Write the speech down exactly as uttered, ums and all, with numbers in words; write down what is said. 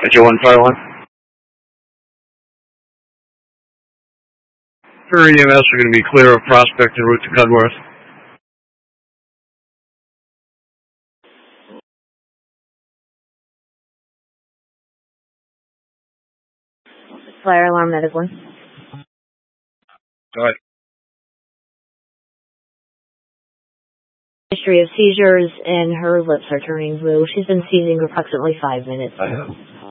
Metro one Fire one. For E M S, we're going to be clear of Prospect en route to Cudworth. Fire alarm, medic one. Go ahead. History of seizures and her lips are turning blue. She's been seizing for approximately five minutes. I have.